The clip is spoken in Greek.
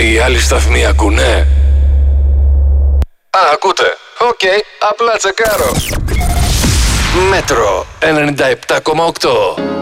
Οι άλλοι σταθμοί ακούνε? Ακούτε. Οκ, απλά τσεκάρω. Μέτρο 97,8.